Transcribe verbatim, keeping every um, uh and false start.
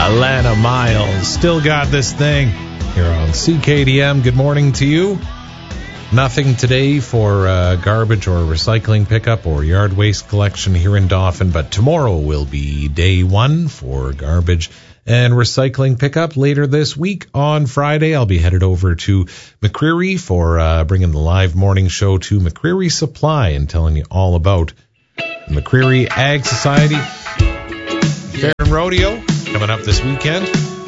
Alana Miles, Still Got This Thing, here on C K D M. Good morning to you. Nothing today for uh, garbage or recycling pickup or yard waste collection here in Dauphin, but tomorrow will be day one for garbage and recycling pickup. Later this week on Friday, I'll be headed over to McCreary for uh, bringing the live morning show to McCreary Supply and telling you all about McCreary Ag Society Fair and Rodeo coming up this weekend.